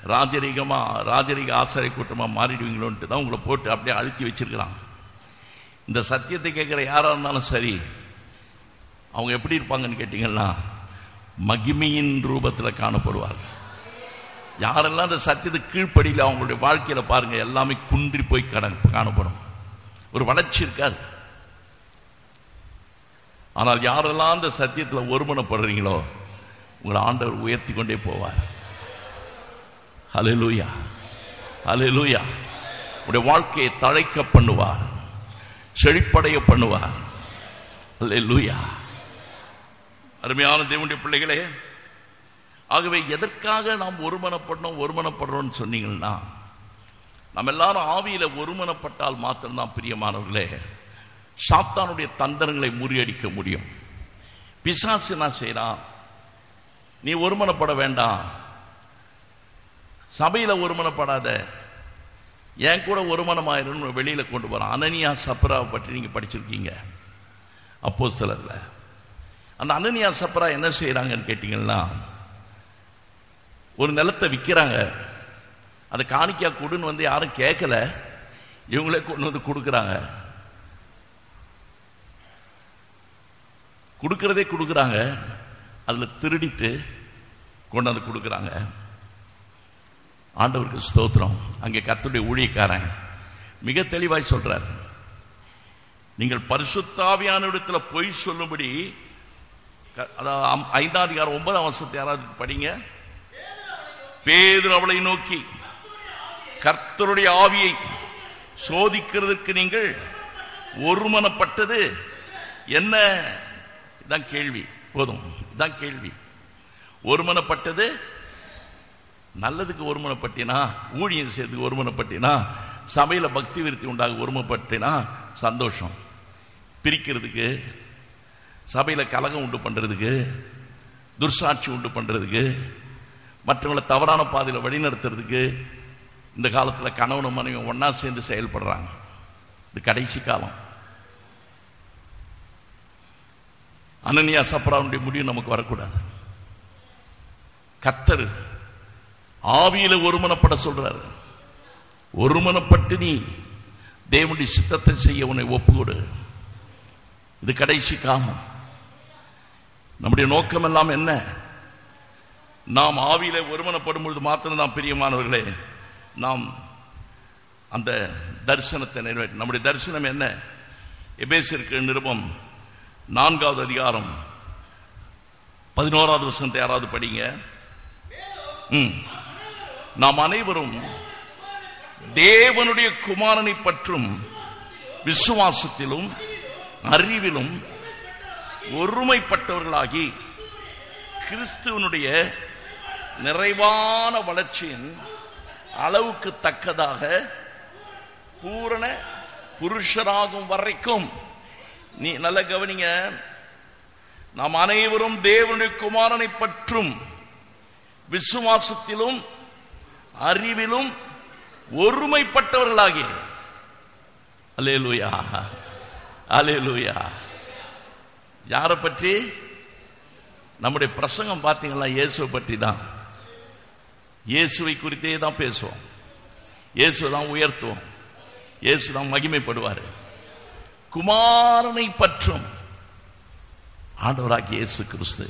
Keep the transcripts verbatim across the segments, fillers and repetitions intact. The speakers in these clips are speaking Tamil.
ராஜரீகமா ராஜரீக ஆசிரிய கூட்டமா மாறிடுவீங்களோன்ட்டு தான் உங்களை போட்டு அப்படியே அழுத்தி வச்சிருக்கிறான். இந்த சத்தியத்தை கேட்குற யாரா இருந்தாலும் சரி, அவங்க எப்படி இருப்பாங்கன்னு கேட்டீங்கன்னா மகிமையின் ரூபத்தில் காணப்படுவார்கள். யாரெல்லாம் அந்த சத்தியத்துக்கு கீழ்ப்படியில் அவங்களுடைய வாழ்க்கையில பாருங்க, எல்லாமே குன்றி போய் கட காணப்படும், ஒரு வளர்ச்சி இருக்காது. ஆனால் யாரெல்லாம் அந்த சத்தியத்தில் ஒருமனப்படுறீங்களோ உங்களை ஆண்டவர் உயர்த்தி கொண்டே போவார். ஹல்லேலூயா, ஹல்லேலூயா. உடைய வாழ்க்கையை தழைக்க பண்ணுவார், செழிப்படைய பண்ணுவார். ஹல்லேலூயா. அருமையான தேவனுடைய பிள்ளைகளே, ஆகவே எதற்காக நாம் ஒருமனப்படணும் ஒருமனப்படுறோம்னு சொன்னீங்கன்னா, நம்ம எல்லாரும் ஆவியில ஒருமனப்பட்டால் மாத்திரம்தான் பிரியமானவர்களே சாத்தானுடைய தந்திரங்களை முறியடிக்க முடியும். பிசாசு என்ன செய்யறான், நீ ஒருமனப்பட வேண்டாம், சபையில ஒருமனப்படாத, என் கூட ஒருமனமாயிரும் வெளியில கொண்டு போறான். அனனியா சப்ராவை பற்றி நீங்க படிச்சிருக்கீங்க அப்போஸ்தலர்ல. அந்த அனனியா சப்ரா என்ன செய்யறாங்கன்னு கேட்டீங்கன்னா, ஒரு நிலத்தை விற்கிறாங்க, அதை காணிக்கா கொடுன்னு வந்து யாரும் கேட்கல, இவங்களே கொண்டு வந்து கொடுக்குறாங்க. கொடுக்கறதே கொடுக்குறாங்க, அதுல திருடிட்டு கொண்டு வந்து கொடுக்குறாங்க. ஆண்டவருக்கு ஸ்தோத்திரம். அங்கே கர்த்தருடைய ஊழியக்காரன் மிக தெளிவாய் சொல்றார், நீங்கள் பரிசுத்த ஆவியானவரிடத்தில் பொய் சொல்லும்படி, ஐந்தாம் அதிகாரம் ஒன்பதாம் வசனத்தை யாராவது படிங்க. பேதுரு அவளை நோக்கி, கர்த்தருடைய ஆவியை சோதிக்கிறதுக்கு நீங்கள் ஒருமனப்பட்டது என்ன? இதான் கேள்வி. போதும், இதான் கேள்வி. ஒருமனப்பட்டது நல்லதுக்கு ஒருமனப்பட்டினா, ஊழியம் செய்யறதுக்கு ஒருமனப்பட்டினா, சபையில பக்தி விருத்தி உண்டாக ஒருமனப்பட்டினா சந்தோஷம். பிரிக்கிறதுக்கு, சபையில கலகம் உண்டு பண்றதுக்கு, துர்சாட்சி உண்டு பண்றதுக்கு, மற்றவங்களை தவறான பாதையில வழிநடத்துறதுக்கு இந்த காலத்துல கணவனும் மனைவி ஒன்னா சேர்ந்து செயல்படுறாங்க. இது கடைசி காலம். அனனியா சப்ராவுடைய முடிவு நமக்கு வரக்கூடாது. கர்த்தர் ஆவியில ஒருமனப்பட சொல்றாரு. ஒருமனப்பட்டு நீ தேவனுடைய சித்தத்தை செய்ய உன்னை ஒப்புக்கொடு. இது கடைசி காலம். நம்முடைய நோக்கம் எல்லாம் என்ன? நாம் ஆவியில ஒருமனப்படும் பொழுது மாத்திரம்தான் பிரியமானவர்களே நாம் அந்த தரிசனத்தை நிறைவேற்ற. நம்முடைய தரிசனம் என்ன? எபேசியருக்கு நிருபம் நான்காவது அதிகாரம் பதினோராவது வசனத்தை யாராவது படிங்க. நாம் அனைவரும் தேவனுடைய குமாரனை பற்றும் விசுவாசத்திலும் அறிவிலும் ஒருமைப்பட்டவர்களாகி கிறிஸ்துவனுடைய நிறைவான வளர்ச்சியின் அளவுக்கு தக்கதாக பூரண புருஷராகும் வரைக்கும். நீ நல்ல கவனிங்க, நாம் அனைவரும் தேவனுடைய குமாரனை பற்றும் விசுவாசத்திலும் அறிவிலும் ஒருமைப்பட்டவர்களாகி. அல்லேலூயா, அல்லேலூயா. யாரை பற்றி? நம்முடைய பிரசங்கம் பார்த்தீங்களா, இயேசுவை பற்றி தான். இயேசுவை குறித்தே தான் பேசுவோம், இயேசு தான் உயர்த்துவோம், இயேசு தான் மகிமைப்படுவார். குமாரனை பற்றும் ஆண்டவராகிய இயேசு கிறிஸ்து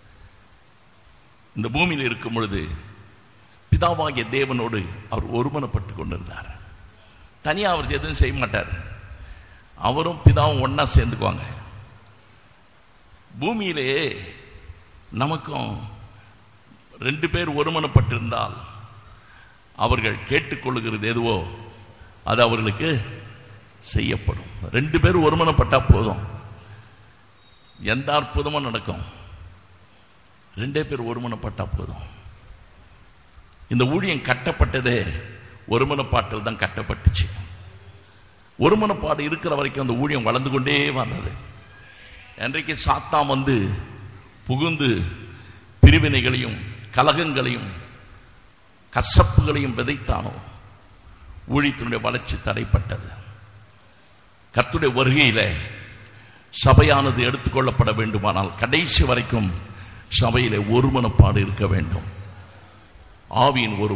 இந்த பூமியில் இருக்கும் பொழுது பிதாவாகிய தேவனோடு அவர் ஒருமனப்பட்டு கொண்டிருந்தார். தனியா அவர் எதுவும் செய்ய மாட்டார். அவரும் பிதாவும் ஒன்னா சேர்ந்துக்குவாங்க. பூமியிலே நமக்கும் ரெண்டு பேர் ஒருமனப்பட்டிருந்தால் அவர்கள் கேட்டுக்கொள்ளுகிறது எதுவோ அது அவர்களுக்கு செய்யப்படும். ரெண்டு பேர் ஒருமனப்பட்டா போதும், எந்த அற்புதமும் நடக்கும். ரெண்டே பேர் ஒருமனப்பட்டா போதும். இந்த ஊழியம் கட்டப்பட்டதே ஒருமனப்பாட்டில் தான் கட்டப்பட்டுச்சு. ஒருமனப்பாடு இருக்கிற வரைக்கும் அந்த ஊழியம் வளர்ந்து கொண்டே வந்தது. இன்றைக்கு சாத்தான் வந்து புகுந்து பிரிவினைகளையும் கலகங்களையும் கசப்புகளையும் விதைத்தானோ ஊழியத்தினுடைய வளர்ச்சி தடைப்பட்டது. கர்த்தருடைய வருகையில சபையானது எடுத்துக்கொள்ளப்பட வேண்டுமானால் கடைசி வரைக்கும் சபையிலே ஒருமனப்பாடு இருக்க வேண்டும். ஆவியின் ஒரு